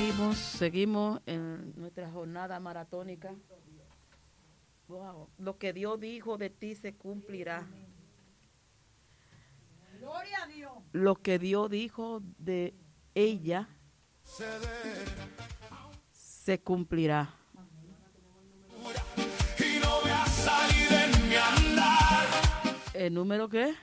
Seguimos en nuestra jornada maratónica. Wow. Lo que Dios dijo de ti se cumplirá. Gloria a Dios. Lo que Dios dijo de ella se cumplirá. Y no voy a salir en mi andar. ¿El número qué?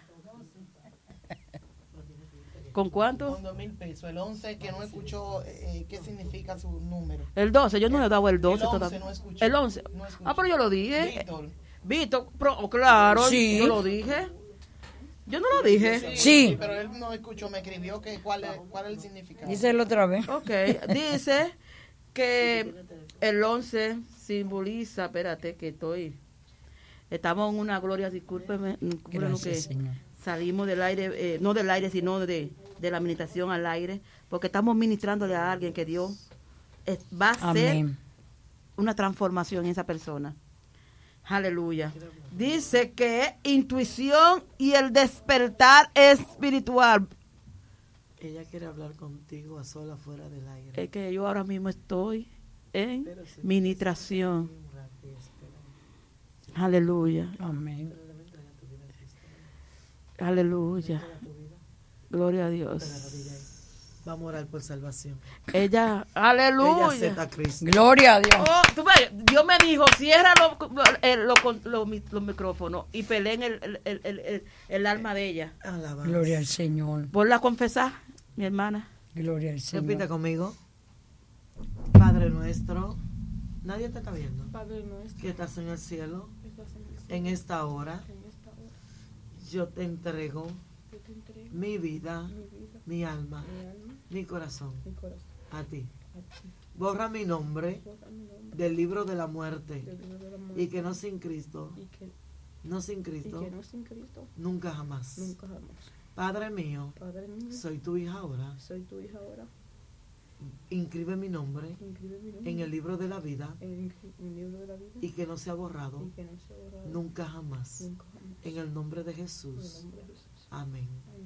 ¿Con cuánto? Con 2,000 pesos. El 11 que no escuchó qué significa su número. El 12, yo no le he dado el 12 el 11 todavía. no escuché. El 11. No escuché. Ah, pero yo lo dije. Víctor. Claro, Sí. yo lo dije. Yo no lo dije. Sí. Pero él no escuchó, me escribió que cuál es el significado. Díselo otra vez. Ok, dice que el 11 simboliza, espérate que estamos en una gloria, discúlpeme, Gracias, que Señor. salimos del aire, no del aire, sino de la administración al aire, porque estamos ministrándole a alguien que Dios va a hacer Amén. una transformación en esa persona. Aleluya. Dice que es intuición y el despertar espiritual. Ella quiere hablar contigo a sola fuera del aire. Es que yo ahora mismo estoy en ministración. Aleluya. Amén. Aleluya. Gloria a Dios. Vamos a orar por salvación. Ella, Ella aleluya. acepta a Cristo. Gloria a Dios. Oh, tú ves, Dios me dijo, cierra los micrófonos y peleen el alma de ella. Alabanza. Gloria al Señor. Ponla a confesar, mi hermana. Gloria al Señor. Repita conmigo. Padre nuestro, nadie te está viendo. Padre nuestro, Que estás en el cielo, en esta hora, yo te entrego mi vida, mi alma, mi corazón a ti. Borra mi nombre del libro de la muerte y que no sin Cristo, nunca jamás. Padre mío, soy tu hija ahora. Inscribe mi nombre en el libro de la vida y que no sea borrado nunca jamás. En el nombre de Jesús. Amén.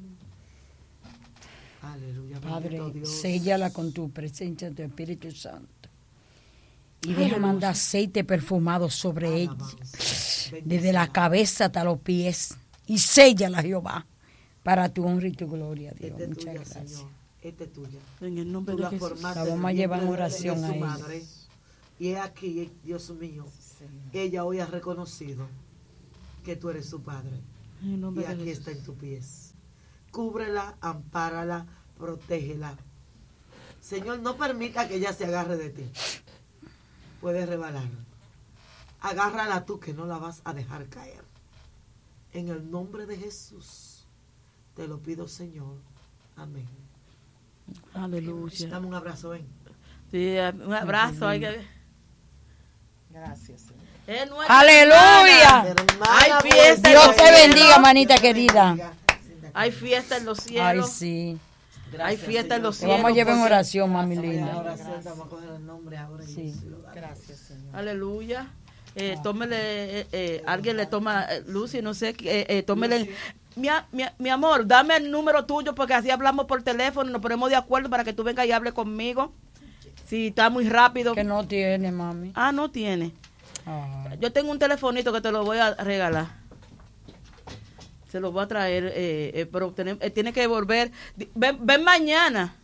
Aleluya. Padre, bendito Dios. séllala con tu presencia, tu Espíritu Santo. Y deja mandar aceite perfumado sobre ella, Alabanza. desde la cabeza hasta los pies. Y séllala, Jehová, para tu honra y tu gloria, Dios. Esta es Muchas tuya, gracias. Señor. Esta es tuya. En el nombre Tú de la Jesús. formaste La vamos a en el llevar en vientre de oración su a ella. madre. Y es aquí, Dios mío, ella hoy ha reconocido que tú eres su padre. En el nombre Y de aquí Jesús. está en tus pies. Cúbrela, ampárala, protégela. Señor, no permita que ella se agarre de ti. Puedes rebalar. Agárrala tú, que no la vas a dejar caer. En el nombre de Jesús te lo pido, Señor. Amén. Aleluya. Dame un abrazo, ven. Sí, un abrazo. Gracias, Señor. Es nuestra ¡Aleluya! hermana. Hay fiesta en Dios los te cielos. bendiga, manita querida. Hay fiesta en los Ay, cielos. sí. Hay fiesta en los Te vamos a cielos. llevar en porque- oración, mami Vamos a linda. oración, vamos a coger el nombre ahora. Sí. Gracias, Señor. Aleluya. Tómele, alguien le toma, Lucy, no sé, tómele. Mi amor, dame el número tuyo porque así hablamos por teléfono, nos ponemos de acuerdo para que tú vengas y hables conmigo. Si está muy rápido. Que no tiene, mami. Ah, no tiene. Ah. Yo tengo un telefonito que te lo voy a regalar. Se lo voy a traer, pero tiene que volver. Ven mañana.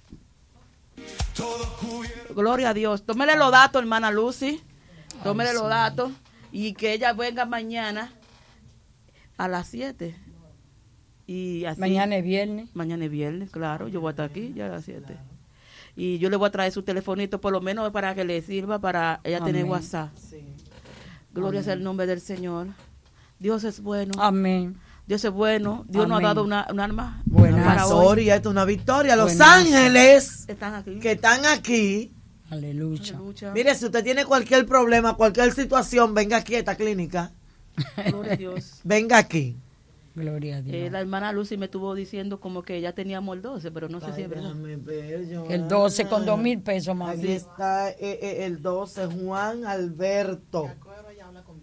Gloria a Dios. Tómele los datos, hermana Lucy. Tómele los datos y que ella venga mañana a las 7. Y así, Mañana es viernes. Mañana es viernes, claro. Yo voy a estar aquí ya a las 7. Y yo le voy a traer su telefonito, por lo menos para que le sirva para ella tener Amén. WhatsApp. Sí. Gloria sea el nombre del Señor. Dios es bueno. Amén. Dios es bueno. Dios nos ha Amén. dado un arma Buenas. para hoy. Victoria, esto es una victoria. Los Buenas. ángeles Están aquí. que están aquí. Aleluya. Aleluya. Mire, si usted tiene cualquier problema, cualquier situación, venga aquí a esta clínica. Gloria a Dios. Venga aquí. Gloria a Dios. La hermana Lucy me estuvo diciendo como que ya teníamos el 12, pero no sé si es verdad. Déjame ver, Joana. El 12 con 2,000 pesos, Aquí mami. está el 12, Juan Alberto.